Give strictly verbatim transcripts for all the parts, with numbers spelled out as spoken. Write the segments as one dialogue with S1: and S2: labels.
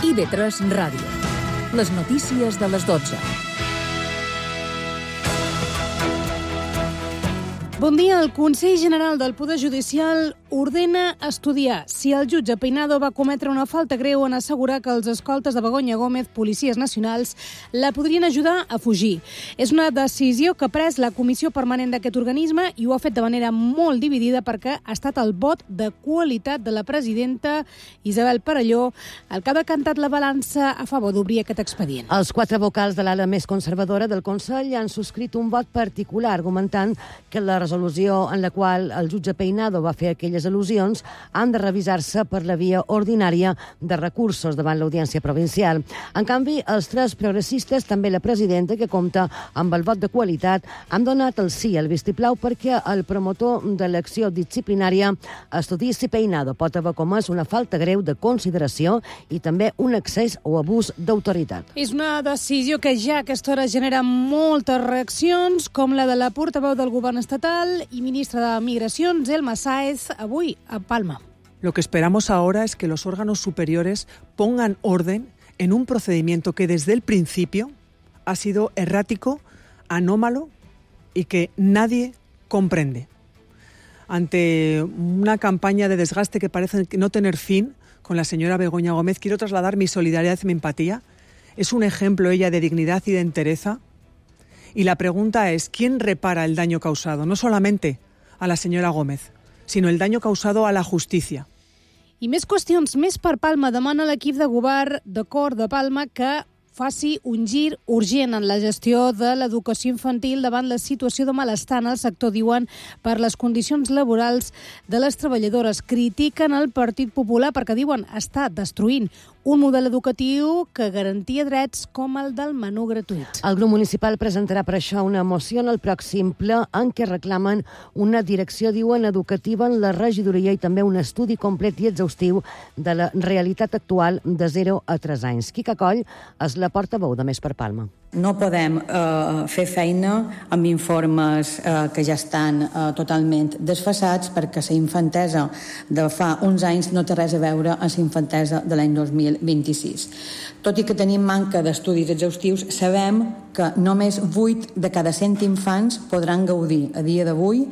S1: I V tres Ràdio. Les notícies de les dotze.
S2: Bon dia. El Consell General del Poder Judicial ordena estudiar si el jutge Peinado va cometre una falta greu en assegurar que els escoltes de Begoña Gómez, policies nacionals, la podrien ajudar a fugir. És una decisió que ha pres la Comissió Permanent d'aquest organisme i ho ha fet de manera molt dividida perquè ha estat el vot de qualitat de la presidenta Isabel Perelló el que ha decantat la balança a favor d'obrir aquest expedient.
S3: Els quatre vocals de l'ala més conservadora del Consell han subscrit un vot particular argumentant que la resolució en la qual el jutge Peinado va fer aquelles al·lusions han de revisar-se per la via ordinària de recursos davant l'Audiència Provincial. En canvi, els tres progressistes, també la presidenta, que compta amb el vot de qualitat, han donat el sí al vistiplau perquè el promotor de l'acció disciplinària estudiï si Peinado pot haver comès una falta greu de consideració i també un excés o abús d'autoritat.
S2: És una decisió que ja a aquesta hora genera moltes reaccions, com la de la portaveu del govern estatal y ministra de Migracions, Elma Sáez, avui a Palma.
S4: Lo que esperamos ahora es que los órganos superiores pongan orden en un procedimiento que desde el principio ha sido errático, anómalo y que nadie comprende. Ante una campaña de desgaste que parece no tener fin con la señora Begoña Gómez, quiero trasladar mi solidaridad y mi empatía. Es un ejemplo ella de dignidad y de entereza. Y la pregunta es, ¿quién repara el daño causado? No solamente a la señora Gómez, sino el daño causado a la justicia.
S2: I més qüestions. Més per Palma demana l'equip de govern de Cor de Palma que faci un gir urgent en la gestió de l'educació infantil davant la situació de malestar en el sector, diuen, per les condicions laborals de les treballadores. Critiquen el Partit Popular perquè, diuen, està destruint un model educatiu que garantia drets com el del menú gratuït.
S3: El grup municipal presentarà per això una moció en el pròxim ple en què reclamen una direcció, diuen, educativa en la regidoria i també un estudi complet i exhaustiu de la realitat actual de zero a tres anys. Quica Coll és la portaveu de Més per Palma.
S5: No podem eh, fer feina amb informes eh, que ja estan eh, totalment desfasats perquè la infantesa de fa uns anys no té res a veure amb la infantesa de l'any dos mil vint-i-sis. Tot i que tenim manca d'estudis exhaustius, sabem que només vuit de cada cent infants podran gaudir a dia d'avui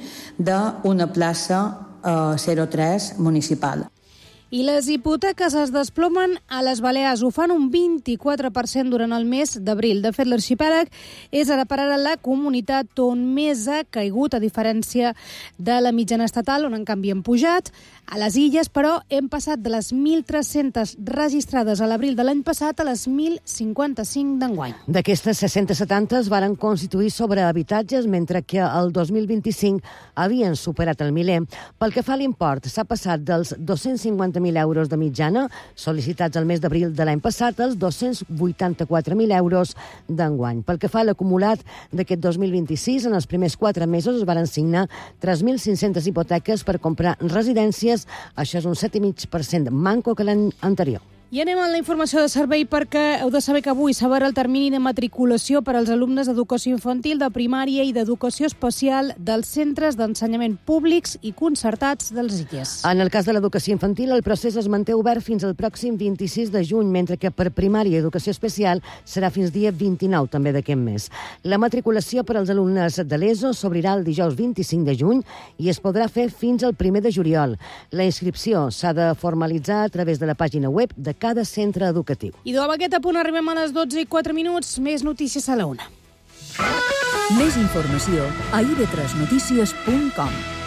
S5: d'una plaça eh, zero tres municipal.
S2: I les hipoteques es desplomen a les Balears. Ho fan un vint-i-quatre per cent durant el mes d'abril. De fet, l'arxipèlag és ara per ara la comunitat on més ha caigut, a diferència de la mitjana estatal, on en canvi han pujat. A les illes, però, hem passat de les mil tres-centes registrades a l'abril de l'any passat a les mil cinquanta-cinc d'enguany.
S3: D'aquestes sis-cents setanta es varen constituir sobre habitatges, mentre que el dos mil vint-i-cinc havien superat el miler. Pel que fa a l'import, s'ha passat dels dos-cents cinquanta mil euros de mitjana sol·licitats al mes d'abril de l'any passat als dos-cents vuitanta-quatre mil euros d'enguany. Pel que fa a l'acumulat d'aquest dos mil vint-i-sis, en els primers quatre mesos es varen signar tres mil cinc-centes hipoteques per comprar residències. Això és un set coma cinc per cent manco que l'any anterior.
S2: I anem a la informació de servei perquè heu de saber que avui s'obre el termini de matriculació per als alumnes d'educació infantil, de primària i d'educació especial dels centres d'ensenyament públics i concertats dels Illes.
S3: En el cas de l'educació infantil, el procés es manté obert fins al pròxim vint-i-sis de juny, mentre que per primària i educació especial serà fins dia vint-i-nou també d'aquest mes. La matriculació per als alumnes de l'ESO s'obrirà el dijous vint-i-cinc de juny i es podrà fer fins al primer de juliol. La inscripció s'ha de formalitzar a través de la pàgina web de cada centre educatiu.
S2: I amb aquest apunt arribem a les dotze i quatre minuts. Més notícies a la una.
S1: Més informació a i ve tres notícies punt com.